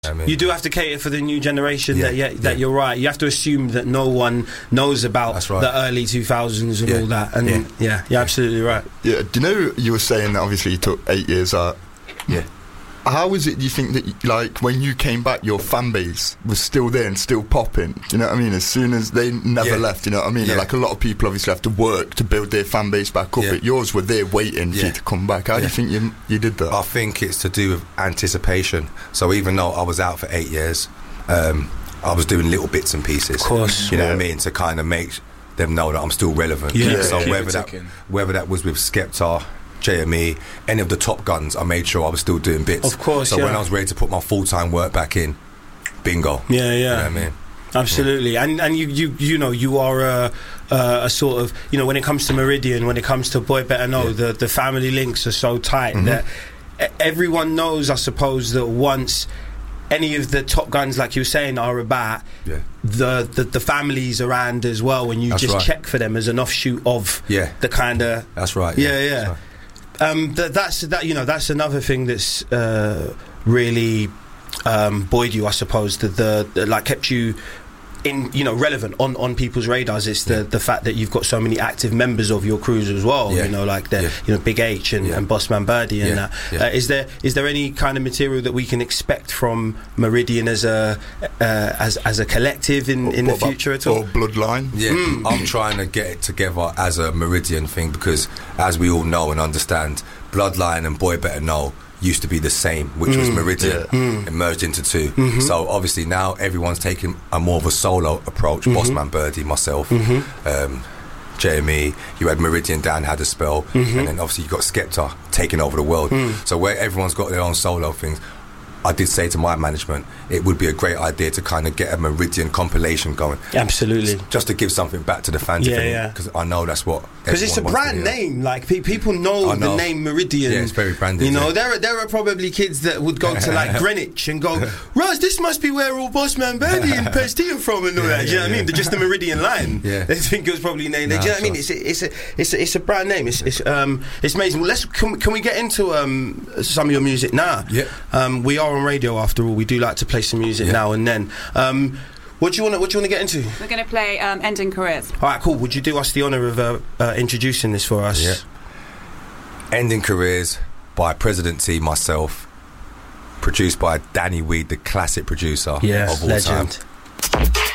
You do have to cater for the new generation. That you're right. You have to assume that no one knows about the early 2000s and all that. And you're absolutely right. Yeah. Do you know, you were saying that obviously you took 8 years out. Yeah. How was it, do you think, that like when you came back, your fan base was still there and still popping? You know what I mean? As soon as they never left, you know what I mean? Like a lot of people obviously have to work to build their fan base back up, but yours were there waiting for you to come back. How do you think you did that? I think it's to do with anticipation. So even though I was out for 8 years, I was doing little bits and pieces. Of course. You know what I mean? To kind of make them know that I'm still relevant. So whether that was with Skepta, JME, any of the top guns, I made sure I was still doing bits. Of course, So when I was ready to put my full-time work back in, bingo. Yeah, yeah. You know what I mean? Absolutely. And you know, you are a sort of, you know, when it comes to Meridian, when it comes to Boy Better Know, the family links are so tight that everyone knows, I suppose, that once any of the top guns, like you were saying, are about, the families around as well, when you check for them as an offshoot of the kind of... That's right. That's right. That's another thing that's really buoyed you, I suppose, that like kept you in, you know, relevant on people's radars. It's the fact that you've got so many active members of your crews as well. You know, like the you know, Big H and Bossman Birdie and that. Is there any kind of material that we can expect from Meridian as a collective in the future at all? Or Bloodline? I'm trying to get it together as a Meridian thing, because as we all know and understand, Bloodline and Boy Better Know used to be the same, which was Meridian. It merged into two. So obviously now everyone's taking a more of a solo approach. Bossman Birdie, myself, JME, you had Meridian, Dan had a spell, and then obviously you got Skepta taking over the world. So where everyone's got their own solo things, I did say to my management, it would be a great idea to kind of get a Meridian compilation going. Absolutely. Just to give something back to the fans. Because I know that's what... Because it's a brand name. Like, people know the name Meridian. Yeah, it's very branded. You know, there are probably kids that would go to, like, Greenwich and go, Raz, this must be where all Bossman Birdie and Pestille from and all that. Do you know what I mean? They're just the Meridian line. They think it was probably named. Do you know what I mean? It's a brand name. It's amazing. Well, can we get into some of your music now? We are on radio after all. We do like to play some music now and then. What do you want to get into? We're going to play Ending Careers. All right, cool. Would you do us the honour of introducing this for us? Ending Careers by President T, myself, produced by Danny Weed, the classic producer of all time.